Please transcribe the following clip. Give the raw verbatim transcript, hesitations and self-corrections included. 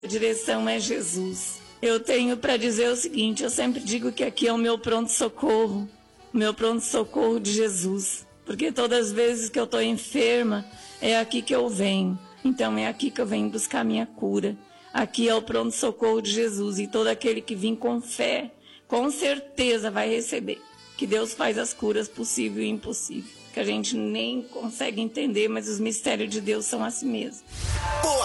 A direção é Jesus. Eu tenho para dizer o seguinte, eu sempre digo que aqui é o meu pronto-socorro, o meu pronto-socorro de Jesus, porque todas as vezes que eu estou enferma, é aqui que eu venho, então é aqui que eu venho buscar minha cura. Aqui é o pronto-socorro de Jesus, e todo aquele que vir com fé, com certeza vai receber, que Deus faz as curas possível e impossível, que a gente nem consegue entender, mas os mistérios de Deus são assim mesmo.